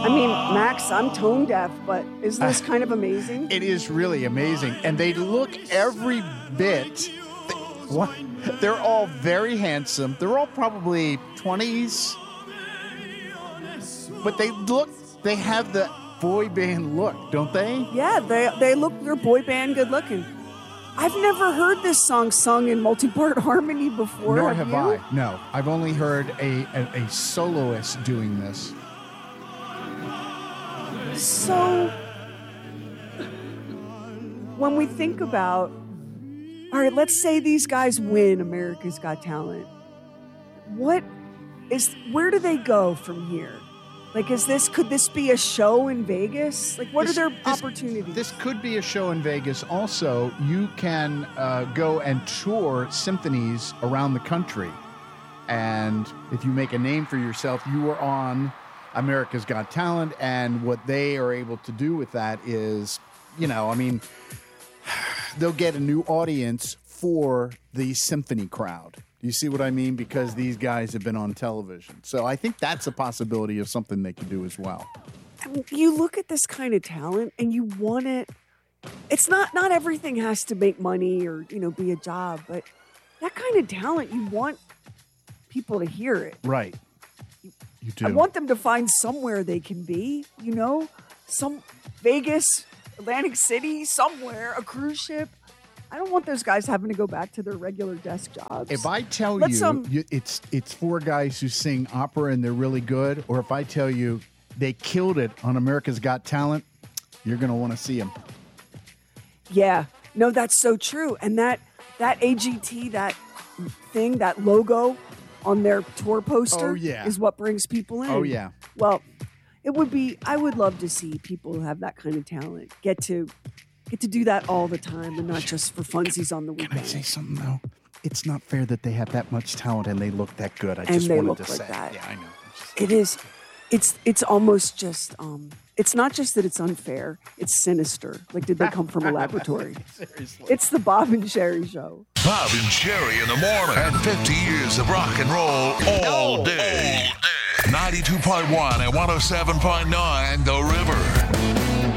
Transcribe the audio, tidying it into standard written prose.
I mean, Max, I'm tone deaf, but isn't this kind of amazing? It is really amazing. And they look every bit. They're all very handsome. They're all probably 20s. But they have the boy band look, don't they? Yeah, they're boy band good looking. I've never heard this song sung in multi-part harmony before. Nor have you? I. No, I've only heard a soloist doing this. So, when we think about, all right, let's say these guys win America's Got Talent. Where do they go from here? Like, could this be a show in Vegas? Like, what are their opportunities? This could be a show in Vegas. Also, you can go and tour symphonies around the country. And if you make a name for yourself, you are on America's Got Talent. And what they are able to do with that is, they'll get a new audience for the symphony crowd. You see what I mean? Because these guys have been on television. So I think that's a possibility of something they could do as well. I mean, you look at this kind of talent and you want it. It's not everything has to make money or, be a job, but that kind of talent, you want people to hear it. Right. You do. I want them to find somewhere they can be, some Vegas, Atlantic City, somewhere, a cruise ship. I don't want those guys having to go back to their regular desk jobs. If I tell you it's four guys who sing opera and they're really good, or if I tell you they killed it on America's Got Talent, you're going to want to see them. Yeah. No, that's so true. And that AGT, that thing, that logo on their tour poster is what brings people in. Oh, yeah. Well, I would love to see people who have that kind of talent get to do that all the time and not just for funsies on the weekend. Can I say something, though? It's not fair that they have that much talent and they look that good. I just wanted to look say. Like that. Yeah, I know. It is. It's almost just, it's not just that it's unfair, it's sinister. Like, did they come from a laboratory? Seriously. It's the Bob and Sherry Show. Bob and Sherry in the morning. And 50 years of rock and roll all day. 92.1 and 107.9 The River.